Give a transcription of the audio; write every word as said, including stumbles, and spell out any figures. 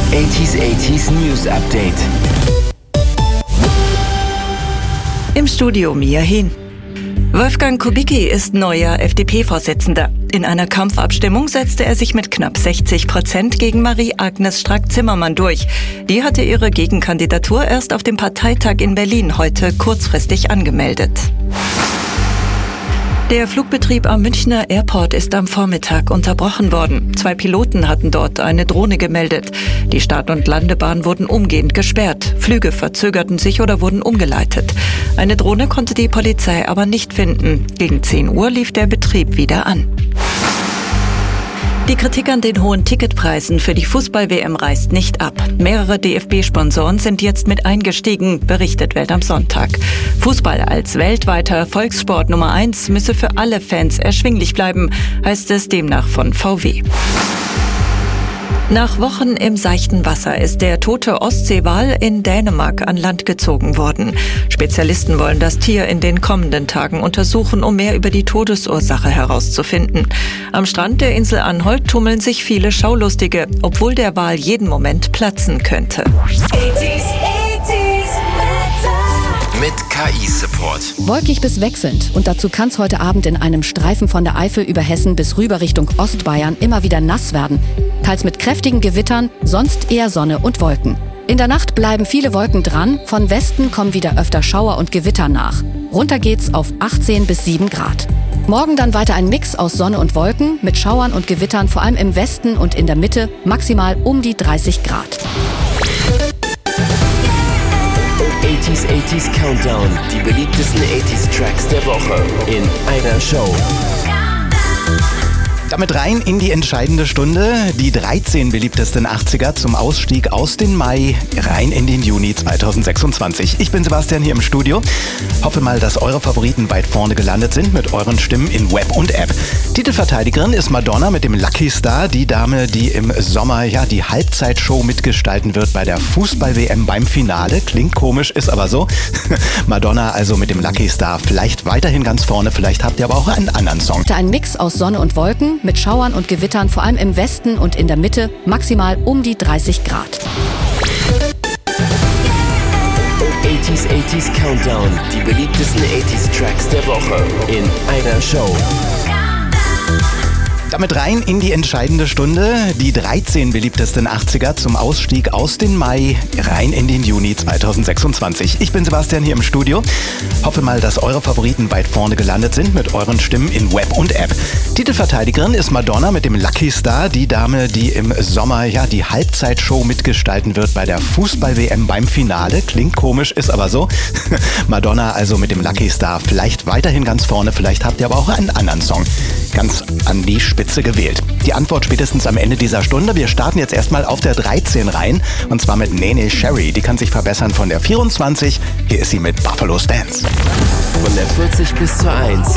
achtziger achtziger News Update. Im Studio Mia Hin. Wolfgang Kubicki ist neuer F D P-Vorsitzender. In einer Kampfabstimmung setzte er sich mit knapp sechzig Prozent gegen Marie-Agnes Strack-Zimmermann durch. Die hatte ihre Gegenkandidatur erst auf dem Parteitag in Berlin heute kurzfristig angemeldet. Der Flugbetrieb am Münchner Airport ist am Vormittag unterbrochen worden. Zwei Piloten hatten dort eine Drohne gemeldet. Die Start- und Landebahn wurden umgehend gesperrt. Flüge verzögerten sich oder wurden umgeleitet. Eine Drohne konnte die Polizei aber nicht finden. Gegen zehn Uhr lief der Betrieb wieder an. Die Kritik an den hohen Ticketpreisen für die Fußball-W M reißt nicht ab. Mehrere D F B-Sponsoren sind jetzt mit eingestiegen, berichtet Welt am Sonntag. Fußball als weltweiter Volkssport Nummer eins müsse für alle Fans erschwinglich bleiben, heißt es demnach von V W. Nach Wochen im seichten Wasser ist der tote Ostseewal in Dänemark an Land gezogen worden. Spezialisten wollen das Tier in den kommenden Tagen untersuchen, um mehr über die Todesursache herauszufinden. Am Strand der Insel Anholt tummeln sich viele Schaulustige, obwohl der Wal jeden Moment platzen könnte. Mit K I-Support. Wolkig bis wechselnd. Und dazu kann es heute Abend in einem Streifen von der Eifel über Hessen bis rüber Richtung Ostbayern immer wieder nass werden. Teils mit kräftigen Gewittern, sonst eher Sonne und Wolken. In der Nacht bleiben viele Wolken dran. Von Westen kommen wieder öfter Schauer und Gewitter nach. Runter geht's auf achtzehn bis sieben Grad. Morgen dann weiter ein Mix aus Sonne und Wolken mit Schauern und Gewittern, vor allem im Westen und in der Mitte, maximal um die dreißig Grad. achtziger achtziger Countdown. Die beliebtesten achtziger Tracks der Woche in einer Show. Damit rein in die entscheidende Stunde. Die dreizehn beliebtesten achtziger zum Ausstieg aus dem Mai rein in den Juni zweitausendsechsundzwanzig. Ich bin Sebastian hier im Studio. Hoffe mal, dass eure Favoriten weit vorne gelandet sind mit euren Stimmen in Web und App. Titelverteidigerin ist Madonna mit dem Lucky Star, die Dame, die im Sommer ja die Halbzeitshow mitgestalten wird bei der Fußball-W M beim Finale. Klingt komisch, ist aber so. Madonna also mit dem Lucky Star vielleicht weiterhin ganz vorne, vielleicht habt ihr aber auch einen anderen Song. Ein Mix aus Sonne und Wolken mit Schauern und Gewittern, vor allem im Westen und in der Mitte, maximal um die dreißig Grad. achtziger achtziger Countdown. Die beliebtesten achtziger Tracks der Woche in einer Show. Damit rein in die entscheidende Stunde. Die dreizehn beliebtesten achtziger zum Ausstieg aus dem Mai rein in den Juni zweitausendsechsundzwanzig. Ich bin Sebastian hier im Studio. Hoffe mal, dass eure Favoriten weit vorne gelandet sind mit euren Stimmen in Web und App. Titelverteidigerin ist Madonna mit dem Lucky Star, die Dame, die im Sommer ja die Halbzeitshow mitgestalten wird bei der Fußball-W M beim Finale. Klingt komisch, ist aber so. Madonna also mit dem Lucky Star vielleicht weiterhin ganz vorne, vielleicht habt ihr aber auch einen anderen Song ganz an die Spitze gewählt. Die Antwort spätestens am Ende dieser Stunde. Wir starten jetzt erstmal auf der dreizehn rein und zwar mit Nene Sherry. Die kann sich verbessern von der vierundzwanzig. Hier ist sie mit Buffalo Stance. Von der vierzig bis zur eins.